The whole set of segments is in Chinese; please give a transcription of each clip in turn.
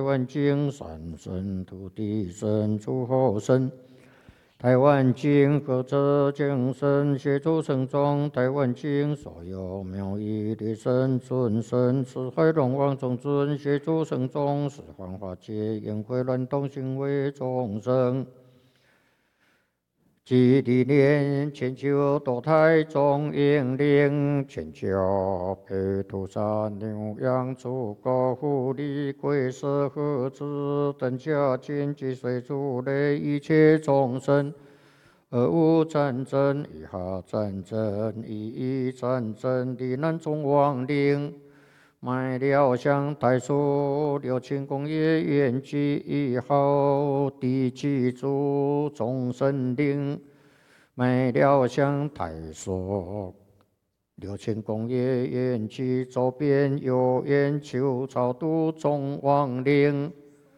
湾境三生土地神诸后生。台湾境各者精神协助生中，台湾境所有庙宇的神尊神慈海龙王众尊协助生中，是幻化界宴会乱动行为众生。即历年千秋堕胎中英灵，千秋配屠杀牛羊猪狗狐狸龟蛇猴子等家禽及随族类一切众生。俄乌战争、以哈战争、以战争，罹难中亡灵，埋了乡台属六亲工业园区1号地基主众生灵，埋了乡台属六亲工业园区周边有园求超度众亡灵。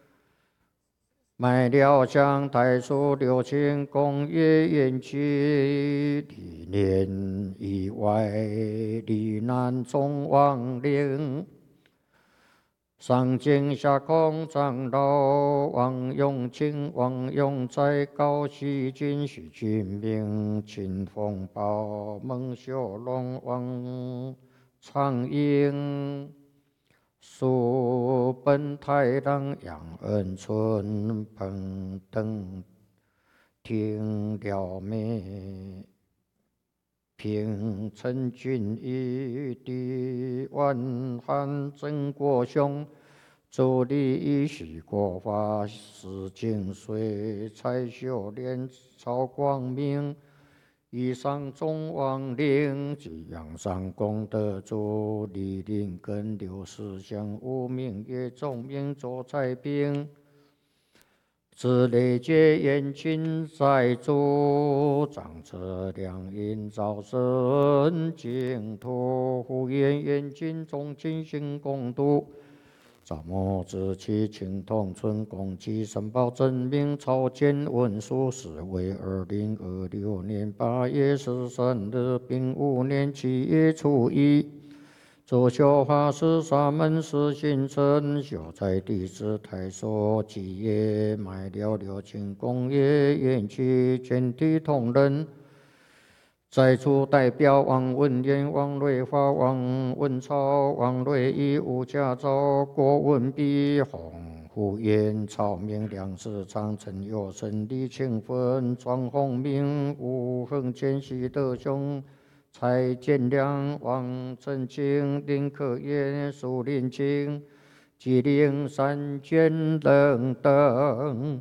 埋了乡台属六亲工业园区历年以外罹难众亡灵。上京下空长老王永庆、王永在、高希军、许君明、秦风宝、孟秀龙、王长英。苏本太郎、杨恩春、彭登、丁廖美、平陈俊义、李万汉、曾国雄、周立、许国华、史景水、蔡秀莲、曹光明。以上众亡灵及阳上功德主，莅临根六十相无名业众命作财兵，自累劫严亲在主，长者良因造生净土，护愿严禁众亲行共度。早末之期，清同村公祭申报真名朝见文书，时为2026年8月13日，丙午年7月初1。左修法师沙门寺行程，修在地支台所基业，埋了六亲工业园区全体同仁。在处代表王文彦、王瑞华、王文超、王瑞义、吴家昭、郭文碧、洪福彦、曹明良、石昌、陈友生、李庆芬、庄宏明、吴恒坚、徐德雄、蔡建良、王振清、林可燕、苏林清、吉林三娟等等。